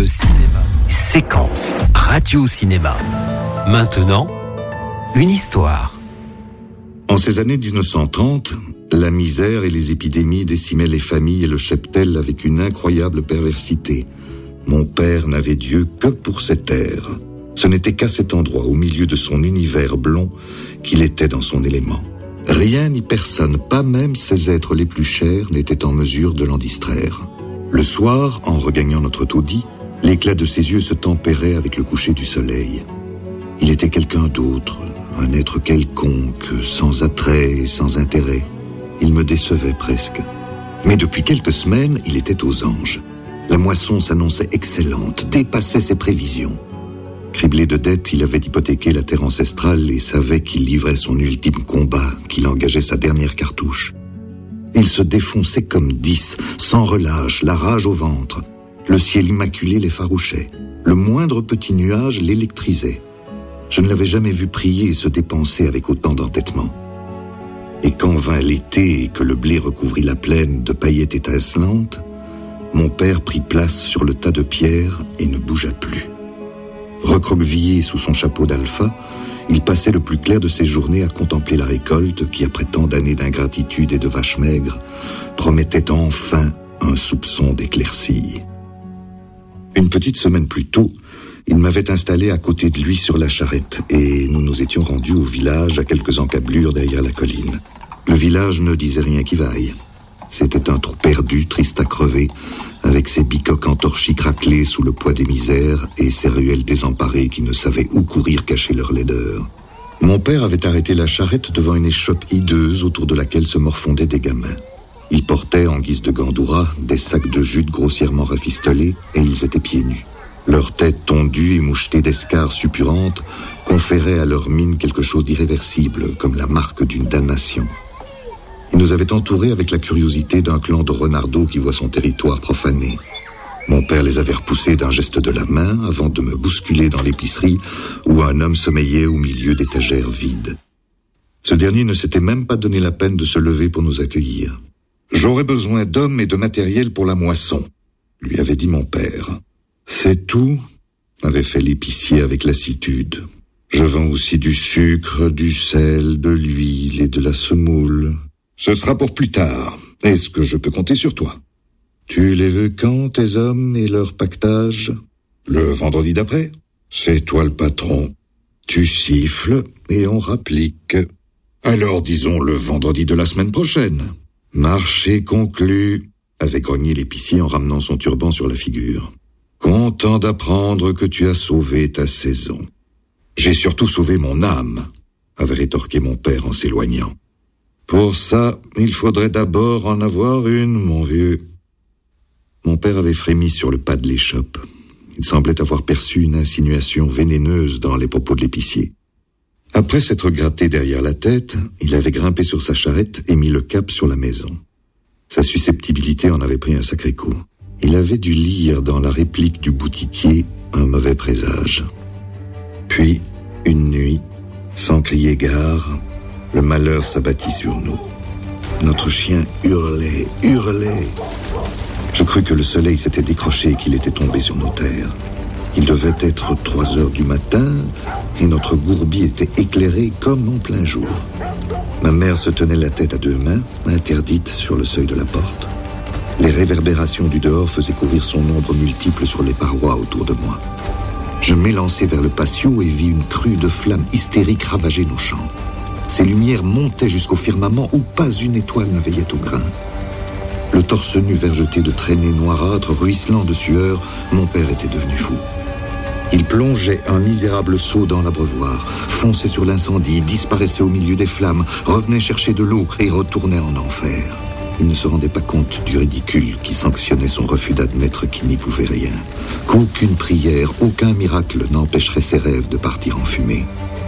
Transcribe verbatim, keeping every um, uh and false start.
de cinéma. Séquence radio-cinéma. Maintenant, une histoire. En ces années dix-neuf cent trente, la misère et les épidémies décimaient les familles et le cheptel avec une incroyable perversité. Mon père n'avait Dieu que pour cette terre. Ce n'était qu'à cet endroit, au milieu de son univers blond, qu'il était dans son élément. Rien ni personne, pas même ses êtres les plus chers, n'était en mesure de l'en distraire. Le soir, en regagnant notre taudis, l'éclat de ses yeux se tempérait avec le coucher du soleil. Il était quelqu'un d'autre, un être quelconque, sans attrait et sans intérêt. Il me décevait presque. Mais depuis quelques semaines, il était aux anges. La moisson s'annonçait excellente, dépassait ses prévisions. Criblé de dettes, il avait hypothéqué la terre ancestrale et savait qu'il livrait son ultime combat, qu'il engageait sa dernière cartouche. Il se défonçait comme dix, sans relâche, la rage au ventre. Le ciel immaculé l'effarouchait. Le moindre petit nuage l'électrisait. Je ne l'avais jamais vu prier et se dépenser avec autant d'entêtement. Et quand vint l'été et que le blé recouvrit la plaine de paillettes étincelantes, mon père prit place sur le tas de pierres et ne bougea plus. Recroquevillé sous son chapeau d'alpha, il passait le plus clair de ses journées à contempler la récolte qui, après tant d'années d'ingratitude et de vaches maigres, promettait enfin un soupçon d'éclaircie. Une petite semaine plus tôt, il m'avait installé à côté de lui sur la charrette et nous nous étions rendus au village à quelques encablures derrière la colline. Le village ne disait rien qui vaille. C'était un trou perdu, triste à crever, avec ses bicoques entorchis craquelés sous le poids des misères et ses ruelles désemparées qui ne savaient où courir cacher leur laideur. Mon père avait arrêté la charrette devant une échoppe hideuse autour de laquelle se morfondaient des gamins. Ils portaient, en guise de gandoura, des sacs de jute grossièrement rafistolés et ils étaient pieds nus. Leurs têtes tondues et mouchetées d'escarres suppurantes conféraient à leur mine quelque chose d'irréversible, comme la marque d'une damnation. Ils nous avaient entourés avec la curiosité d'un clan de renardeaux qui voit son territoire profané. Mon père les avait repoussés d'un geste de la main avant de me bousculer dans l'épicerie où un homme sommeillait au milieu d'étagères vides. Ce dernier ne s'était même pas donné la peine de se lever pour nous accueillir. « J'aurais besoin d'hommes et de matériel pour la moisson », lui avait dit mon père. « C'est tout », avait fait l'épicier avec lassitude. « Je vends aussi du sucre, du sel, de l'huile et de la semoule. Ce sera pour plus tard. Est-ce que je peux compter sur toi ? Tu les veux quand, tes hommes et leur pactage ? Le vendredi d'après ? C'est toi le patron. Tu siffles et on rapplique. Alors disons le vendredi de la semaine prochaine. Marché conclu, avait grogné l'épicier en ramenant son turban sur la figure. Content d'apprendre que tu as sauvé ta saison. J'ai surtout sauvé mon âme, avait rétorqué mon père en s'éloignant. Pour ça, il faudrait d'abord en avoir une, mon vieux. Mon père avait frémi sur le pas de l'échoppe. Il semblait avoir perçu une insinuation vénéneuse dans les propos de l'épicier. Après s'être gratté derrière la tête, il avait grimpé sur sa charrette et mis le cap sur la maison. Sa susceptibilité en avait pris un sacré coup. Il avait dû lire dans la réplique du boutiquier un mauvais présage. Puis, une nuit, sans crier gare, le malheur s'abattit sur nous. Notre chien hurlait, hurlait. Je crus que le soleil s'était décroché et qu'il était tombé sur nos terres. Il devait être trois heures du matin et notre gourbi était éclairé comme en plein jour. Ma mère se tenait la tête à deux mains, interdite sur le seuil de la porte. Les réverbérations du dehors faisaient courir son ombre multiple sur les parois autour de moi. Je m'élançai vers le patio et vis une crue de flammes hystériques ravager nos champs. Ces lumières montaient jusqu'au firmament où pas une étoile ne veillait au grain. Le torse nu vergeté de traînées noirâtres, ruisselant de sueur, mon père était devenu fou. Il plongeait un misérable seau dans l'abreuvoir, fonçait sur l'incendie, disparaissait au milieu des flammes, revenait chercher de l'eau et retournait en enfer. Il ne se rendait pas compte du ridicule qui sanctionnait son refus d'admettre qu'il n'y pouvait rien, qu'aucune prière, aucun miracle n'empêcherait ses rêves de partir en fumée.